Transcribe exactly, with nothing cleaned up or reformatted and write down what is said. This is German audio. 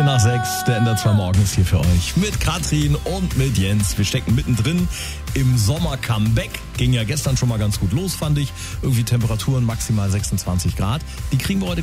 nach sechs, der Ender zwei morgens hier für euch. Mit Katrin und mit Jens. Wir stecken mittendrin im Sommer-Comeback. Ging ja gestern schon mal ganz gut los, fand ich. Irgendwie Temperaturen maximal sechsundzwanzig Grad. Die kriegen wir heute